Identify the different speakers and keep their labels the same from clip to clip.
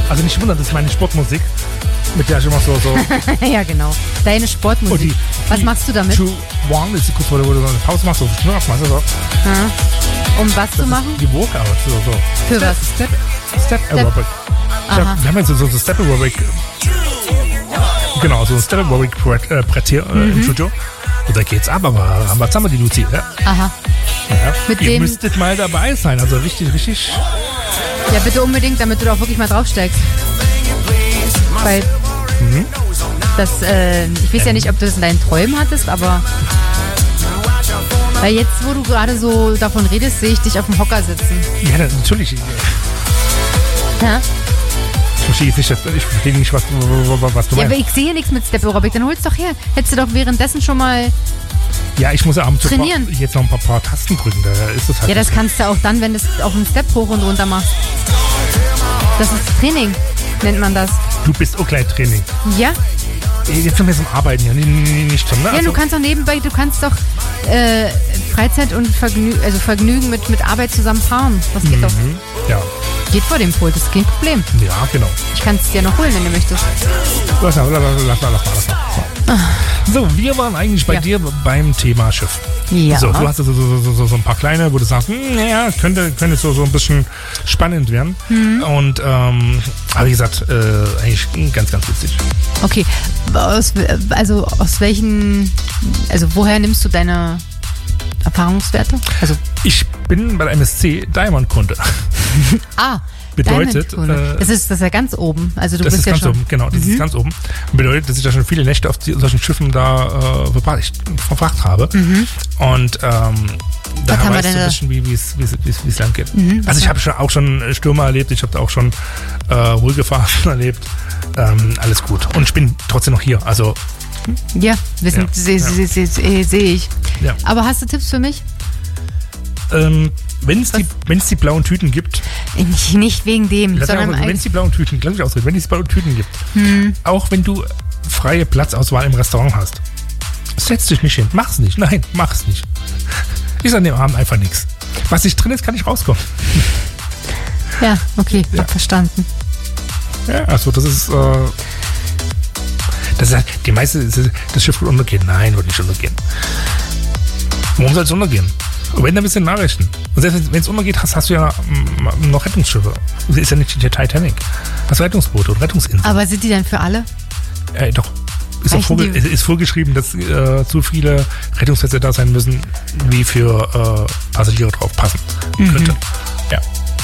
Speaker 1: Also nicht wundern, das ist meine Sportmusik, mit der ich immer so...
Speaker 2: Ja, genau. Deine Sportmusik. Was machst du damit?
Speaker 1: 2, 1, ist kurz, wo du so eine Pause machst, so Schnurr machst, so.
Speaker 2: Um was zu machen?
Speaker 1: Die Workout, so.
Speaker 2: Für was?
Speaker 1: Step Aerobic. Wir haben jetzt so Step Aerobic. Genau, so ein Step Aerobic Brett hier im Studio. Und da geht's ab, aber was haben wir die Luzi? Ja?
Speaker 2: Aha.
Speaker 1: Ja. Ihr müsstet mal dabei sein, also richtig.
Speaker 2: Ja, bitte unbedingt, damit du da auch wirklich mal draufsteigst. Weil das, ich weiß ja nicht, ob du das in deinen Träumen hattest, aber weil jetzt, wo du gerade so davon redest, sehe ich dich auf dem Hocker sitzen.
Speaker 1: Ja, natürlich.
Speaker 2: Ja?
Speaker 1: Ich verstehe nicht, was du meinst.
Speaker 2: Ja, aber ich sehe nichts mit Step Aerobic, dann hol's doch her. Hättest du doch währenddessen schon mal...
Speaker 1: Ja, ich muss ja abends
Speaker 2: trainieren.
Speaker 1: Jetzt noch ein paar Tasten drücken, da ist es halt.
Speaker 2: Ja, das kannst du auch dann, wenn du es auf einen Step hoch und runter machst. Das ist Training, nennt man das.
Speaker 1: Du bist auch gleich Training.
Speaker 2: Ja.
Speaker 1: Jetzt sind wir zum Arbeiten hier, nicht schon, ne?
Speaker 2: Ja, du kannst doch nebenbei, Freizeit und Vergnügen mit Arbeit zusammen paaren. Das geht doch.
Speaker 1: Ja.
Speaker 2: Geht vor dem Pult, das ist kein Problem.
Speaker 1: Ja, genau.
Speaker 2: Ich kann es dir noch holen, wenn du möchtest.
Speaker 1: Lass mal. So, wir waren eigentlich bei dir beim Thema Schiff.
Speaker 2: Ja.
Speaker 1: So, du hast so ein paar kleine, wo du sagst, könnte so ein bisschen spannend werden. Und, aber wie gesagt, eigentlich ganz, ganz witzig.
Speaker 2: Okay, woher nimmst du deine Erfahrungswerte?
Speaker 1: Ich bin bei der MSC Diamond-Kunde. Bedeutet,
Speaker 2: das ist ja ganz oben. Also du
Speaker 1: das
Speaker 2: bist
Speaker 1: ist
Speaker 2: ja
Speaker 1: ganz
Speaker 2: schon
Speaker 1: oben, genau, das ist ganz oben. Bedeutet, dass ich da schon viele Nächte auf solchen Schiffen da verbracht habe. Und da weißt du ein bisschen, wie es lang geht. Also ich habe auch schon Stürme erlebt, ich habe da auch schon ruhige Phasen erlebt. Alles gut. Und ich bin trotzdem noch hier. Also
Speaker 2: ja, sehe ich.
Speaker 1: Ja.
Speaker 2: Aber hast du Tipps für mich?
Speaker 1: Wenn es die blauen Tüten gibt.
Speaker 2: Nicht wegen dem, sondern
Speaker 1: wenn es die blauen Tüten, wenn es blaue Tüten gibt, auch wenn du freie Platzauswahl im Restaurant hast, setz dich nicht hin, mach's nicht. Nein, mach's nicht. Ist an dem Abend einfach nichts. Was nicht drin ist, kann nicht rauskommen.
Speaker 2: Ja, okay, hab verstanden.
Speaker 1: Ja, also das ist halt, die meiste, das Schiff wird untergehen. Nein, wird nicht untergehen. Warum soll es untergehen? Und wenn, dann bist du in Nachrichten. Und selbst wenn es untergeht, hast du ja noch Rettungsschiffe. Das ist ja nicht die Titanic. Hast Rettungsboote und Rettungsinseln.
Speaker 2: Aber sind die denn für alle?
Speaker 1: Doch. Ist vorgeschrieben, dass zu viele Rettungsplätze da sein müssen, wie für Passagiere drauf passen könnte. Ja.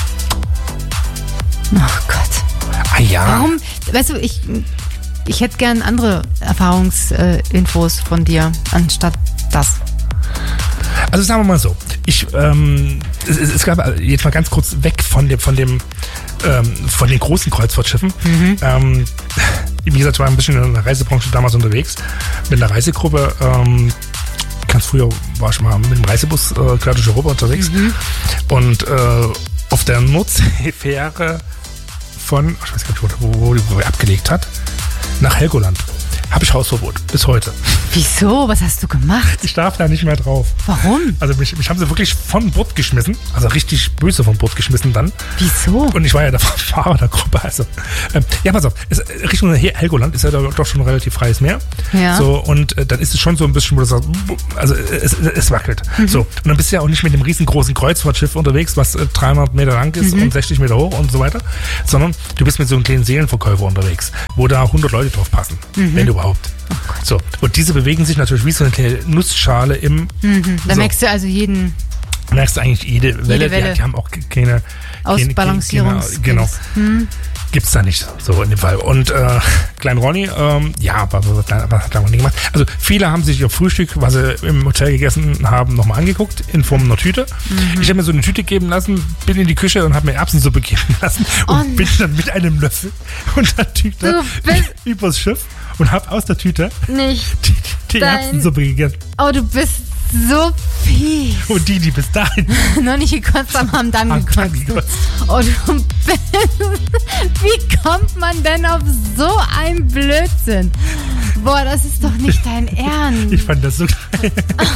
Speaker 2: Oh Gott.
Speaker 1: Ah ja.
Speaker 2: Warum? Weißt du, ich hätte gern andere Erfahrungsinfos von dir, anstatt das.
Speaker 1: Also sagen wir mal so, es gab jetzt mal ganz kurz weg von den großen Kreuzfahrtschiffen. Wie gesagt, ich war ein bisschen in der Reisebranche damals unterwegs mit einer Reisegruppe. Ganz früher war ich mal mit dem Reisebus quer durch Europa unterwegs. Und auf der Nordseefähre von, ich weiß gar nicht, wo die abgelegt hat, nach Helgoland, habe ich Hausverbot, bis heute.
Speaker 2: Wieso? Was hast du gemacht?
Speaker 1: Ich darf da nicht mehr drauf.
Speaker 2: Warum?
Speaker 1: Also mich haben sie wirklich von Bord geschmissen, also richtig böse von Bord geschmissen dann.
Speaker 2: Wieso?
Speaker 1: Und ich war ja der Fahrer der Gruppe, also. Ja, pass auf, Richtung Helgoland ist ja doch schon ein relativ freies Meer.
Speaker 2: Ja.
Speaker 1: So, und dann ist es schon so ein bisschen, wo du sagst, also es wackelt. So, und dann bist du ja auch nicht mit dem riesengroßen Kreuzfahrtschiff unterwegs, was 300 Meter lang ist und 60 Meter hoch und so weiter, sondern du bist mit so einem kleinen Seelenverkäufer unterwegs, wo da 100 Leute drauf passen, wenn überhaupt.
Speaker 2: Oh Gott.
Speaker 1: So, und diese bewegen sich natürlich wie so eine kleine Nussschale im...
Speaker 2: Da merkst du also
Speaker 1: merkst du eigentlich jede Welle. Die haben auch keine
Speaker 2: Ausbalancierungs...
Speaker 1: Genau. Gibt's da nicht so in dem Fall. Und Klein Ronny, was hat Ronny gemacht? Also viele haben sich ihr Frühstück, was sie im Hotel gegessen haben, nochmal angeguckt, in Form einer Tüte. Ich habe mir so eine Tüte geben lassen, bin in die Küche und habe mir Erbsensuppe geben lassen und bin dann mit einem Löffel und der Tüte übers Schiff und habe aus der Tüte die Erbsensuppe gegessen.
Speaker 2: Oh, du bist so fies.
Speaker 1: Und die bis dahin
Speaker 2: noch nicht gekotzt haben dann gekotzt. Oh, du bist... Wie kommt man denn auf so einen Blödsinn? Boah, das ist doch nicht dein Ernst.
Speaker 1: Ich fand das so geil.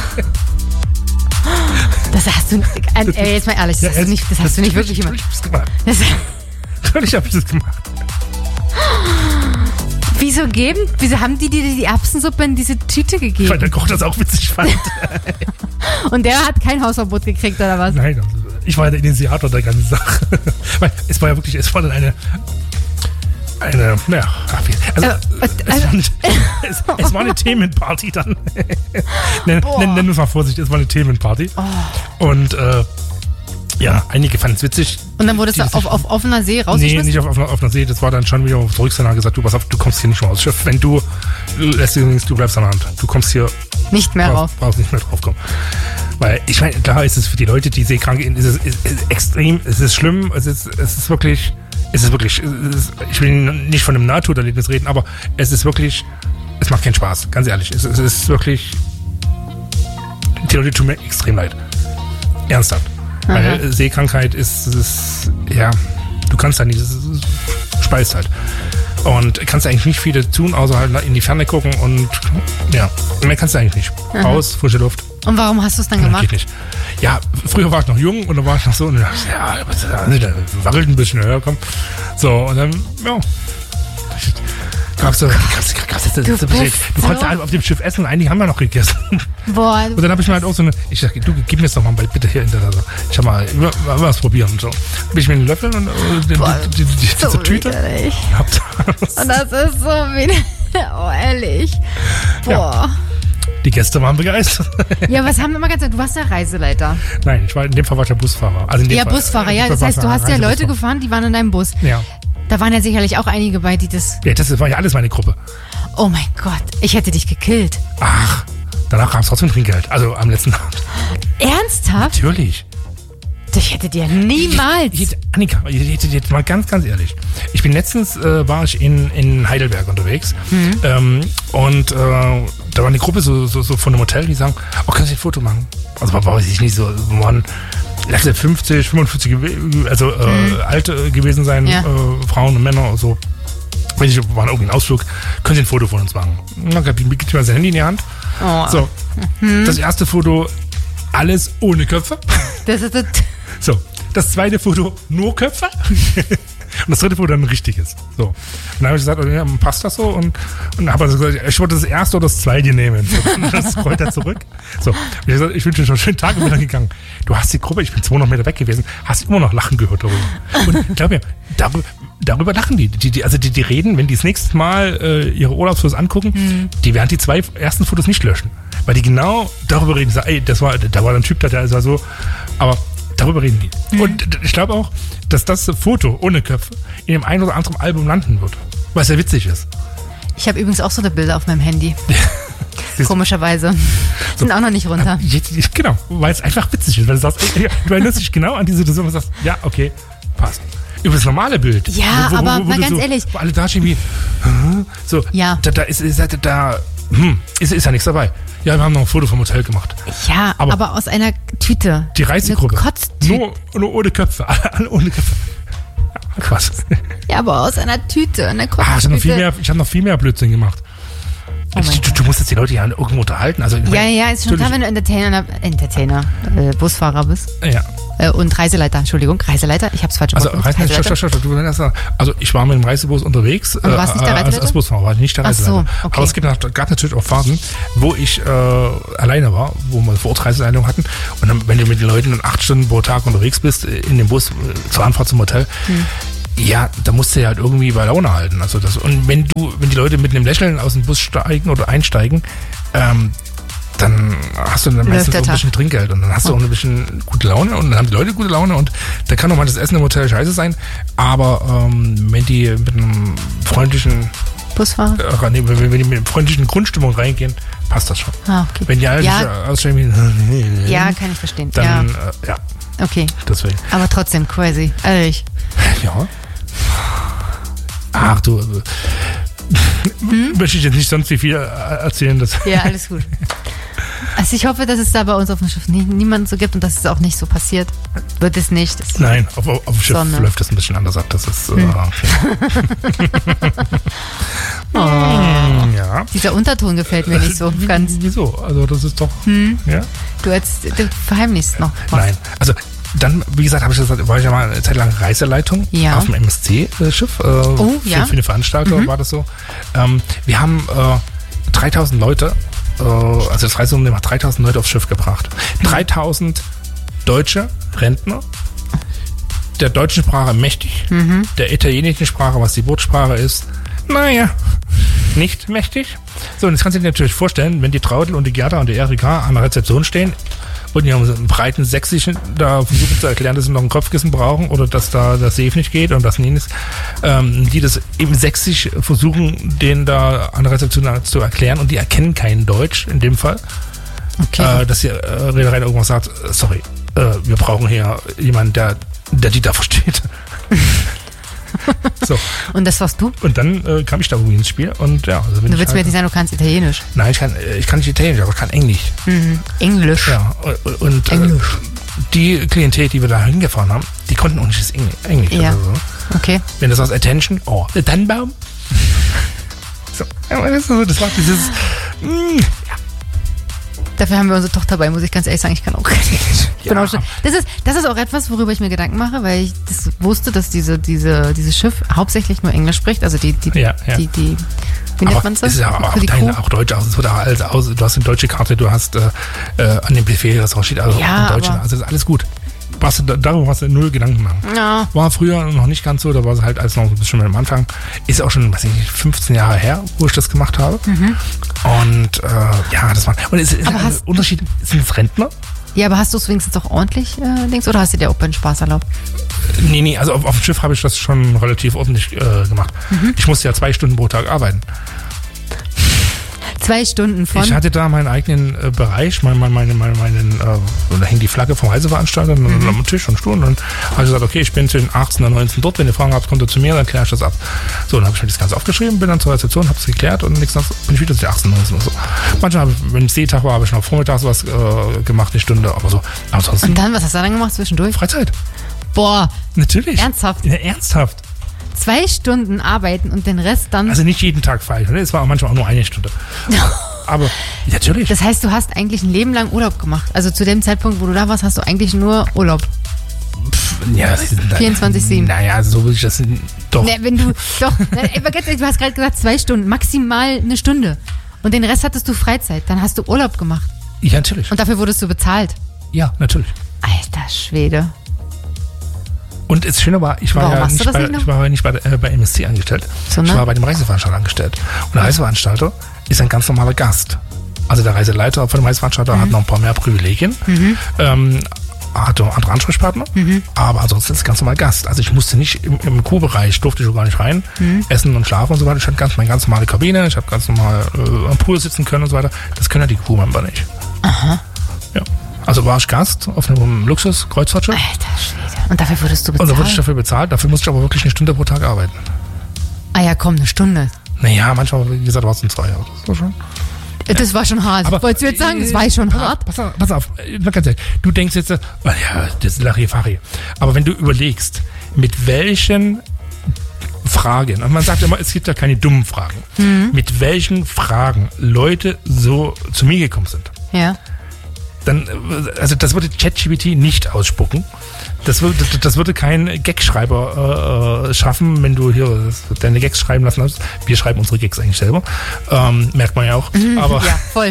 Speaker 2: Das hast du... jetzt mal ehrlich, das hast du nicht wirklich gemacht.
Speaker 1: Natürlich habe ich das gemacht.
Speaker 2: Wieso haben die Erbsensuppe in diese Tüte gegeben?
Speaker 1: Weil der Koch das auch witzig fand.
Speaker 2: Und der hat kein Hausverbot gekriegt, oder was?
Speaker 1: Nein, also ich war der Initiator der ganzen Sache. Weil es war dann es war eine Themenparty dann. Nenn es mal Vorsicht, es war eine Themenparty.
Speaker 2: Oh.
Speaker 1: Und einige fanden es witzig.
Speaker 2: Und dann wurde es auf offener See rausgeschmissen?
Speaker 1: Nee, nicht auf offener See, das war dann schon wieder auf der Rückseite gesagt, du, pass auf, du kommst hier nicht mehr aufs Schiff. Wenn du bleibst an der Hand. Du kommst hier
Speaker 2: nicht mehr rauf.
Speaker 1: Brauchst nicht mehr drauf kommen. Weil, ich meine, klar ist es für die Leute, die seekrank sind, ist extrem, es ist schlimm, es ist wirklich, ich will nicht von einem Nahtoderlebnis reden, aber es ist wirklich, es macht keinen Spaß, ganz ehrlich. Es ist wirklich, die Leute tun mir extrem leid. Ernsthaft.
Speaker 2: Aha.
Speaker 1: Weil Seekrankheit ist, du kannst da nicht, es speist halt. Und kannst eigentlich nicht viel tun, außer halt in die Ferne gucken und mehr kannst du eigentlich nicht. Raus, frische Luft.
Speaker 2: Und warum hast du es dann gemacht?
Speaker 1: Geht nicht. Ja, früher war ich noch jung und da war ich noch so und da wackelt ein bisschen höher, komm. So, und dann, gab's du konntest ja auf dem Schiff essen und einige haben ja noch gegessen.
Speaker 2: Boah.
Speaker 1: Und dann habe ich mir halt auch ich sag, du, gib mir jetzt doch mal bitte hier in der Tasse. Ich mal was probieren und so. Bin ich mir einen Löffel und diese Tüte.
Speaker 2: Und das ist so wie, oh ehrlich. Boah.
Speaker 1: Ja. Die Gäste waren begeistert.
Speaker 2: Ja, was haben wir mal gesagt? Du warst der Reiseleiter.
Speaker 1: Nein, in dem Fall war ich der Busfahrer. Also
Speaker 2: Busfahrer, ja. Das heißt, du hast ja Leute gefahren, die waren in deinem Bus.
Speaker 1: Ja.
Speaker 2: Da waren ja sicherlich auch einige bei, die das...
Speaker 1: Ja, das war ja alles meine Gruppe.
Speaker 2: Oh mein Gott, ich hätte dich gekillt.
Speaker 1: Ach, danach gab es trotzdem Trinkgeld. Also am letzten Abend.
Speaker 2: Ernsthaft?
Speaker 1: Natürlich.
Speaker 2: Ich hätte dir niemals...
Speaker 1: Annika, jetzt mal ganz, ganz ehrlich. Ich bin letztens, war ich in Heidelberg unterwegs. Und da war eine Gruppe so von einem Hotel, die sagen, kannst du ein Foto machen? Also weiß ich nicht, so waren 50, 45, also alte gewesen sein, Frauen und Männer, so. Wenn ich waren irgendwie ein Ausflug, können Sie ein Foto von uns machen. Dann gibt mir sein Handy in die Hand.
Speaker 2: Oh.
Speaker 1: So, das erste Foto, alles ohne Köpfe.
Speaker 2: Das ist
Speaker 1: so, das zweite Foto, nur Köpfe. Und das dritte Foto dann ein richtiges. So. Und dann habe ich gesagt, passt das so? Und habe also gesagt, ich wollte das erste oder das zweite nehmen. So, und das scrollt er zurück. So. Und ich habe gesagt, ich wünsche dir schon einen schönen Tag und bin dann gegangen. Du hast die Gruppe, ich bin 200 Meter weg gewesen, hast immer noch Lachen gehört darüber. Und glaub mir, darüber lachen die. Die reden, wenn die das nächste Mal ihre Urlaubsfotos angucken, die werden die 2 ersten Fotos nicht löschen. Weil die genau darüber reden. Sagen, da war ein Typ, der war so. Aber darüber reden die. Und ich glaube auch, dass das Foto ohne Köpfe in dem einen oder anderen Album landen wird. Weil es ja witzig ist.
Speaker 2: Ich habe übrigens auch so eine Bilder auf meinem Handy. Komischerweise. Sind auch noch nicht runter.
Speaker 1: Genau, weil es einfach witzig ist. Weil du sagst, du erinnerst dich genau an diese Situation und sagst, ja, okay, passt. Über das normale Bild.
Speaker 2: Ja, aber mal ganz ehrlich.
Speaker 1: Wo alle da stehen wie, so,
Speaker 2: ja.
Speaker 1: Da ist ja nichts dabei. Ja, wir haben noch ein Foto vom Hotel gemacht.
Speaker 2: Ja, aber aus einer Tüte.
Speaker 1: Die Reisegruppe. Nur ohne Köpfe. Alle ohne Köpfe. Krass.
Speaker 2: Ja, aber aus einer Tüte. Einer Kotztüte.
Speaker 1: Ich habe noch viel mehr Blödsinn gemacht. Oh du musst jetzt die Leute ja irgendwo unterhalten. Also,
Speaker 2: ja, ist schon klar, wenn du Entertainer, Busfahrer bist.
Speaker 1: Ja.
Speaker 2: Und Reiseleiter, ich hab's falsch gemacht.
Speaker 1: Also ich war mit dem Reisebus unterwegs.
Speaker 2: Und du warst nicht der Reiseleiter?
Speaker 1: Als Busfahrer war ich nicht der Reiseleiter.
Speaker 2: Ach so, okay.
Speaker 1: Aber es gab natürlich auch Phasen, wo ich alleine war, wo wir vor Ort Reiseleitung hatten. Und dann, wenn du mit den Leuten 8 Stunden pro Tag unterwegs bist, in dem Bus zur Anfahrt zum Hotel, ja, da musst du ja halt irgendwie bei Laune halten. Also und wenn die Leute mit einem Lächeln aus dem Bus steigen oder einsteigen, dann hast du dann meistens auch ein bisschen Trinkgeld und dann hast du auch ein bisschen gute Laune und dann haben die Leute gute Laune und da kann auch mal das Essen im Hotel scheiße sein, aber wenn die mit einem freundlichen
Speaker 2: Busfahrer?
Speaker 1: Wenn die mit einer freundlichen Grundstimmung reingehen, passt das schon.
Speaker 2: Ah, okay.
Speaker 1: Wenn die alle ausstellen wie
Speaker 2: ja, kann ich verstehen.
Speaker 1: Dann, ja.
Speaker 2: Okay.
Speaker 1: Deswegen.
Speaker 2: Aber trotzdem crazy. Ehrlich.
Speaker 1: Ja. Ach du, möchte ich jetzt nicht sonst wie viel erzählen.
Speaker 2: Ja, alles gut. Also ich hoffe, dass es da bei uns auf dem Schiff niemanden so gibt und dass es auch nicht so passiert. Wird es nicht.
Speaker 1: Nein, auf dem Schiff läuft das ein bisschen anders ab. Das ist ja.
Speaker 2: Dieser Unterton gefällt mir nicht so ganz.
Speaker 1: Wieso? Also das ist doch... Ja?
Speaker 2: Du verheimlichst noch was.
Speaker 1: Nein, also dann, wie gesagt, war ich ja mal eine Zeit lang Reiseleitung auf dem MSC-Schiff. Für eine Veranstaltung war das so. Wir haben 3000 Leute, also das Reiseunternehmen hat 3000 Leute aufs Schiff gebracht. 3000 deutsche Rentner, der deutschen Sprache mächtig, der italienischen Sprache, was die Bootsprache ist, naja, nicht mächtig. So, und jetzt kannst du dir natürlich vorstellen, wenn die Traudel und die Gerda und die Erika an der Rezeption stehen und die haben einen breiten Sächsischen da versuchen zu erklären, dass sie noch ein Kopfkissen brauchen oder dass da das Safe nicht geht und das nicht, die das eben Sächsisch versuchen, denen da an der Rezeption zu erklären und die erkennen kein Deutsch in dem Fall.
Speaker 2: Okay.
Speaker 1: Dass die Reederei irgendwas sagt, sorry, wir brauchen hier jemanden, der die da versteht. So.
Speaker 2: Und das warst du?
Speaker 1: Und dann kam ich da irgendwie ins Spiel und ja. Also
Speaker 2: du willst mir jetzt nicht sagen, du kannst Italienisch?
Speaker 1: Nein, ich kann nicht Italienisch, aber ich kann Englisch.
Speaker 2: Englisch?
Speaker 1: Ja, und
Speaker 2: Englisch.
Speaker 1: Die Klientel, die wir da hingefahren haben, die konnten auch nicht das Englisch.
Speaker 2: Ja,
Speaker 1: also so.
Speaker 2: Okay.
Speaker 1: Wenn das was Attention, der Tannenbaum. So, das war dieses...
Speaker 2: Dafür haben wir unsere Tochter dabei, muss ich ganz ehrlich sagen, ich kann auch kein Englisch. Das ist auch etwas, worüber ich mir Gedanken mache, weil ich das wusste, dass dieses Schiff hauptsächlich nur Englisch spricht, also die wie nennt man das?
Speaker 1: Ist ja auch Deutsch aus, es wird auch alles aus, du hast eine deutsche Karte, du hast an dem Befehl, das steht also in Deutsch, also ist alles gut. Darüber hast du null Gedanken machen. Ja. War früher noch nicht ganz so, da war es halt alles noch ein bisschen am Anfang. Ist auch schon, 15 Jahre her, wo ich das gemacht habe. Und das war. Und es ist ein Unterschied, sind es Rentner?
Speaker 2: Ja, aber hast du es wenigstens auch ordentlich, oder hast du dir auch beim Spaß erlaubt?
Speaker 1: Nee, also auf dem Schiff habe ich das schon relativ ordentlich gemacht. Ich musste ja 2 Stunden pro Tag arbeiten.
Speaker 2: 2 Stunden von?
Speaker 1: Ich hatte da meinen eigenen Bereich, da hing die Flagge vom Reiseveranstalter am Tisch und Stuhl und dann habe ich gesagt, okay, ich bin zwischen 18 und 19 dort, wenn ihr Fragen habt, kommt ihr zu mir, dann kläre ich das ab. So, dann habe ich mir das Ganze aufgeschrieben, bin dann zur Rezeption, habe es geklärt und nächsten Tag bin ich wieder zu 18, 19 oder so. Manchmal, wenn es Seetag war, habe ich noch vormittags was gemacht, eine Stunde, aber so. Ansonsten,
Speaker 2: und dann, was hast du dann gemacht zwischendurch?
Speaker 1: Freizeit.
Speaker 2: Boah.
Speaker 1: Natürlich.
Speaker 2: Ernsthaft?
Speaker 1: Ja, ernsthaft.
Speaker 2: 2 Stunden arbeiten und den Rest dann...
Speaker 1: Also nicht jeden Tag frei, es war manchmal auch nur 1 Stunde. Aber natürlich.
Speaker 2: Das heißt, du hast eigentlich ein Leben lang Urlaub gemacht. Also zu dem Zeitpunkt, wo du da warst, hast du eigentlich nur Urlaub. 24/7.
Speaker 1: Naja, so will ich das doch.
Speaker 2: Ne, du hast gerade gesagt 2 Stunden, maximal 1 Stunde. Und den Rest hattest du Freizeit. Dann hast du Urlaub gemacht.
Speaker 1: Ja, natürlich.
Speaker 2: Und dafür wurdest du bezahlt.
Speaker 1: Ja, natürlich.
Speaker 2: Alter Schwede.
Speaker 1: Und das Schöne war, ich war ja nicht bei MSC angestellt, ich war bei dem Reiseveranstalter angestellt. Und der Reiseveranstalter ist ein ganz normaler Gast. Also der Reiseleiter von dem Reiseveranstalter hat noch ein paar mehr Privilegien, hat andere Ansprechpartner, aber ansonsten ist es ganz normal Gast. Also ich musste nicht im Crew-Bereich, durfte ich schon gar nicht rein, essen und schlafen und so weiter. Ich hatte meine ganz normale Kabine, ich habe ganz normal am Pool sitzen können und so weiter. Das können ja die Crew-Member nicht.
Speaker 2: Aha.
Speaker 1: Ja. Also war ich Gast auf einem Luxus-Kreuzfahrtschiff.
Speaker 2: Alter Schwede. Und dafür wurdest du bezahlt?
Speaker 1: Und da wurde ich dafür bezahlt. Dafür musste ich aber wirklich 1 Stunde pro Tag arbeiten.
Speaker 2: Ah ja, komm, 1 Stunde.
Speaker 1: Naja, manchmal, wie gesagt, war es ein 2. Das war schon...
Speaker 2: Das war schon hart. Wolltest du jetzt sagen, das war schon hart?
Speaker 1: Pass auf. Ganz ehrlich. Du denkst jetzt, das ist Larifari. Aber wenn du überlegst, mit welchen Fragen, und man sagt immer, es gibt ja keine dummen Fragen, mit welchen Fragen Leute so zu mir gekommen sind.
Speaker 2: Ja.
Speaker 1: Dann, also das würde ChatGPT nicht ausspucken. Das würde kein Gagschreiber schaffen, wenn du hier deine Gags schreiben lassen hast. Wir schreiben unsere Gags eigentlich selber. Merkt man ja auch. Aber
Speaker 2: ja, voll.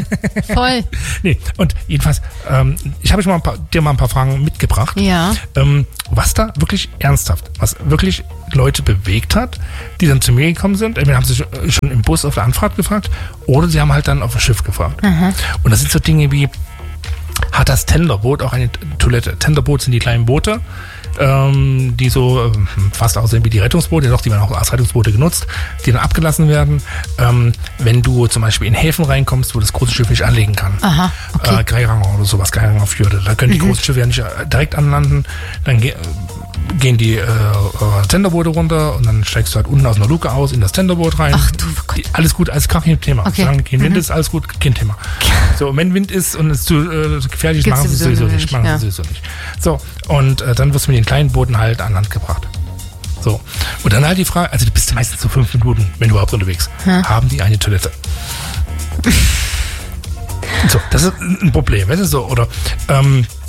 Speaker 1: Nee, und jedenfalls, ich habe dir mal ein paar Fragen mitgebracht.
Speaker 2: Ja.
Speaker 1: Was da wirklich ernsthaft, was wirklich Leute bewegt hat, die dann zu mir gekommen sind. Entweder haben sie schon im Bus auf der Anfahrt gefragt oder sie haben halt dann auf dem Schiff gefragt. Und das sind so Dinge wie, hat das Tenderboot auch eine Toilette? Tenderboot sind die kleinen Boote, die so fast aussehen wie die Rettungsboote, doch die werden auch als Rettungsboote genutzt, die dann abgelassen werden, wenn du zum Beispiel in Häfen reinkommst, wo das große Schiff nicht anlegen kann.
Speaker 2: Aha, okay.
Speaker 1: Geiranger oder sowas, Geiranger Fjorde. Da können die großen Schiffe ja nicht direkt anlanden. Dann gehen die Tenderboote runter und dann steigst du halt unten aus einer Luke aus in das Tenderboot rein.
Speaker 2: Ach du Gott.
Speaker 1: Alles gut, alles kein Thema.
Speaker 2: Okay.
Speaker 1: Solange kein Wind ist, alles gut, kein Thema. So, und wenn Wind ist und es zu gefährlich ist, machen sie sowieso nicht. So, und dann wirst du mit den kleinen Booten halt an Land gebracht. So. Und dann halt die Frage, also du bist meistens so 5 Minuten, wenn du überhaupt unterwegs. Haben die eine Toilette? So, das ist ein Problem, weißt du so, oder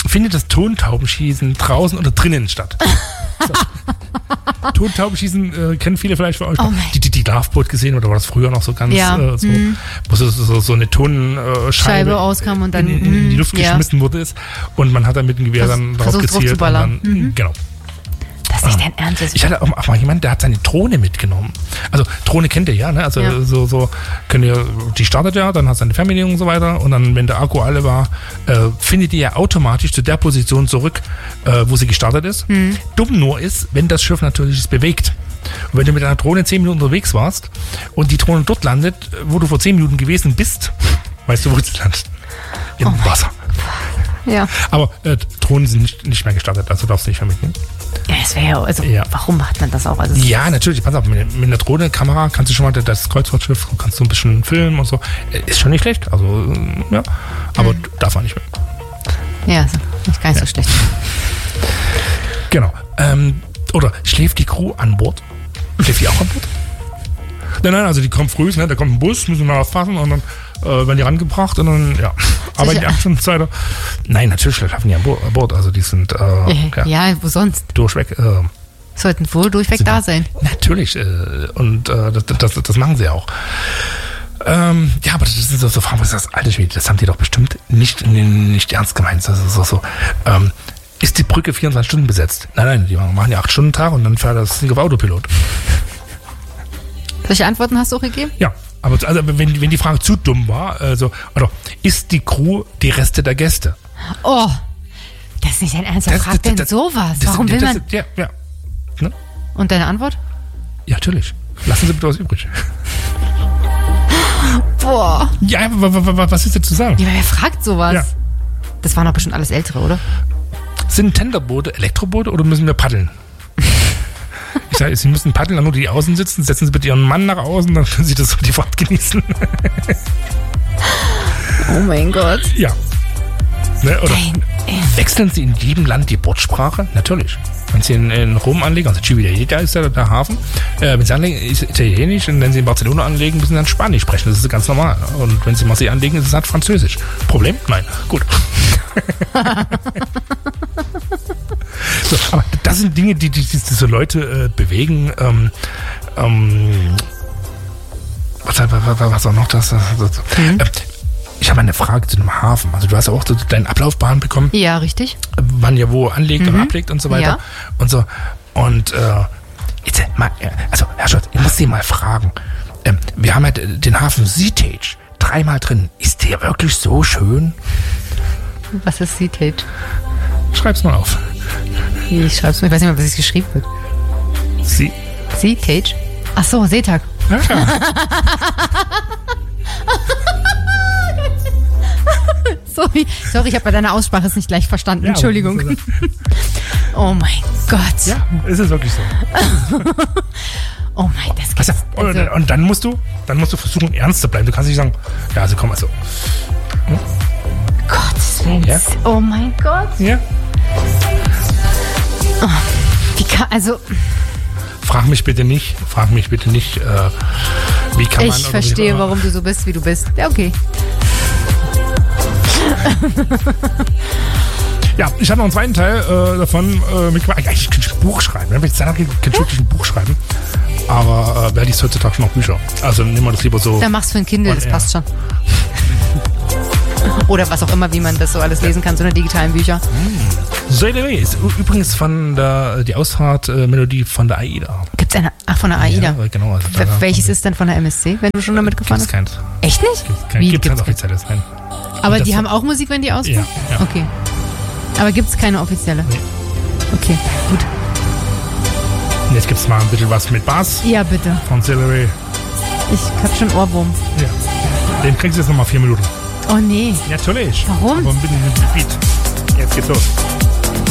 Speaker 1: findet das Tontaubenschießen draußen oder drinnen statt? So. Tontaubenschießen kennen viele vielleicht von euch. Die Loveboat gesehen oder war das früher noch so ganz wo so eine Tonscheibe
Speaker 2: auskam und dann
Speaker 1: in die Luft geschmissen wurde ist und man hat dann mit dem Gewehr dann drauf gezielt und dann, genau.
Speaker 2: Das ist nicht dein Ernst.
Speaker 1: Ich hatte auch mal jemanden, der hat seine Drohne mitgenommen. Also Drohne kennt ihr ja, ne? Also so könnt ihr, die startet ja, dann hat seine Fernbedienung und so weiter und dann, wenn der Akku alle war, findet die ja automatisch zu der Position zurück, wo sie gestartet ist. Dumm nur ist, wenn das Schiff natürlich es bewegt. Und wenn du mit einer Drohne 10 Minuten unterwegs warst und die Drohne dort landet, wo du vor 10 Minuten gewesen bist, weißt du, wo sie landet? Im Wasser.
Speaker 2: Ja.
Speaker 1: Aber Drohnen sind nicht mehr gestartet, also darfst du nicht mehr mitnehmen.
Speaker 2: Ja, das wäre warum macht man das auch? Also
Speaker 1: ja, natürlich, pass auf, mit einer Drohne-Kamera kannst du schon mal das Kreuzfahrtschiff, kannst du ein bisschen filmen und so. Ist schon nicht schlecht, also, ja, aber darf man nicht mehr.
Speaker 2: Ja, ist gar nicht so schlecht.
Speaker 1: Genau. Oder schläft die Crew an Bord? Schläft die auch an Bord? Nein, also die kommen früh, ne? Da kommt ein Bus, müssen wir aufpassen und dann werden die rangebracht und dann, ja. Aber die 8 Stunden Zeit, nein, natürlich schlafen die an Bord, also die sind,
Speaker 2: ja, wo sonst?
Speaker 1: Durchweg.
Speaker 2: Sollten wohl durchweg da sein.
Speaker 1: Natürlich, und das machen sie auch. Ja, aber das sind so Fragen, wo ich sage, alter Schwede, das haben die doch bestimmt nicht ernst gemeint. Also so, ist die Brücke 24 Stunden besetzt? Nein, die machen ja 8-Stunden-Tag und dann fährt das Ding auf Autopilot.
Speaker 2: Welche Antworten hast du auch gegeben?
Speaker 1: Ja, aber also, wenn die Frage zu dumm war, oder ist die Crew die Reste der Gäste?
Speaker 2: Oh, das ist nicht dein Ernst. Wer fragt denn sowas? Warum will man?
Speaker 1: Ja. Ne?
Speaker 2: Und deine Antwort?
Speaker 1: Ja, natürlich. Lassen Sie bitte was übrig.
Speaker 2: Boah.
Speaker 1: Ja, was ist jetzt zu sagen?
Speaker 2: Ja, wer fragt sowas?
Speaker 1: Ja.
Speaker 2: Das waren doch bestimmt alles Ältere, oder?
Speaker 1: Sind Tenderboote Elektroboote oder müssen wir paddeln? Ich sage, Sie müssen paddeln, dann nur die außen sitzen, setzen Sie bitte Ihren Mann nach außen, dann können Sie das so die Fahrt genießen.
Speaker 2: Oh mein Gott.
Speaker 1: Ja. Ne, oder wechseln Sie in jedem Land die Bordsprache? Natürlich. Wenn Sie in Rom anlegen, also Civitavecchia ist ja der Hafen, wenn Sie anlegen, ist Italienisch und wenn Sie in Barcelona anlegen, müssen Sie dann Spanisch sprechen. Das ist ganz normal. Und wenn Sie Marseille anlegen, ist es halt Französisch. Problem? Nein. Gut. So, aber das sind Dinge, die diese Leute bewegen. Was auch noch das? Ich habe eine Frage zu dem Hafen. Also du hast ja auch so deinen Ablaufbahn bekommen.
Speaker 2: Ja, richtig.
Speaker 1: Wann ja wo anlegt und ablegt und so weiter.
Speaker 2: Ja.
Speaker 1: Und so. Und jetzt mal, also Herr Scholz, ich muss Sie mal fragen. Wir haben ja den Hafen Seatage 3-mal drin. Ist der wirklich so schön?
Speaker 2: Was ist Seatage?
Speaker 1: Schreib's mal auf.
Speaker 2: Ich schreib's mir, ich weiß nicht mehr, was es geschrieben wird. Seatage? Ach so, Seetag.
Speaker 1: Ja.
Speaker 2: Sorry, ich habe bei deiner Aussprache es nicht gleich verstanden. Ja, Entschuldigung. Oh mein Gott.
Speaker 1: Ja, ist es wirklich so.
Speaker 2: Oh mein, das gibt's.
Speaker 1: Also, und dann musst du versuchen, ernst zu bleiben. Du kannst nicht sagen, ja, also komm, also.
Speaker 2: Gottes Willen. Ja? Oh mein Gott.
Speaker 1: Ja.
Speaker 2: Oh, also.
Speaker 1: Frag mich bitte nicht, wie kann man...
Speaker 2: Ich verstehe, warum du so bist, wie du bist. Ja, okay.
Speaker 1: Ja, ich habe noch einen zweiten Teil davon mitgebracht. Eigentlich könnte ich ein Buch schreiben. Wenn ich Zeit habe, könnte ich wirklich ein Buch schreiben. Aber wer liest heutzutage schon noch Bücher? Also nehmen wir das lieber so...
Speaker 2: Dann machst du für ein Kindle, das passt schon. Oder was auch immer, wie man das so alles lesen kann, so eine digitalen Bücher.
Speaker 1: Sail Away ist übrigens von die Ausfahrtmelodie von der AIDA.
Speaker 2: Gibt's eine? Ach, von der AIDA?
Speaker 1: Ja, genau. Also
Speaker 2: welches ist denn von der MSC, wenn du schon damit gefahren bist?
Speaker 1: Gibt's keins.
Speaker 2: Echt nicht?
Speaker 1: Gibt kein offizielles, nein.
Speaker 2: Aber die haben auch Musik, wenn die ausfahren?
Speaker 1: Ja.
Speaker 2: Okay. Aber gibt's keine offizielle?
Speaker 1: Nee.
Speaker 2: Okay, gut.
Speaker 1: Und jetzt gibt's mal ein bisschen was mit Bass.
Speaker 2: Ja, bitte.
Speaker 1: Von Sail Away.
Speaker 2: Ich hab schon Ohrwurm.
Speaker 1: Ja. Den kriegst du jetzt nochmal 4 Minuten.
Speaker 2: Oh nee.
Speaker 1: Ja, natürlich.
Speaker 2: Warum?
Speaker 1: Aber ein bisschen mit Beat. Jetzt geht's los.